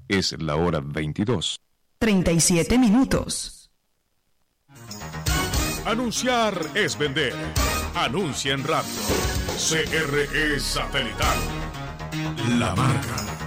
Es la hora 22. 37 minutos. Anunciar es vender. Anuncia en radio. CRE Satelital. La marca.